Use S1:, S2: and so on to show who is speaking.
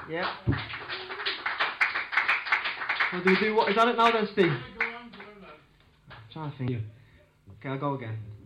S1: Yeah. Well, do we do what? Is that it now then, Steve?
S2: Go on,
S1: I'm trying to think. Okay, I'll go again.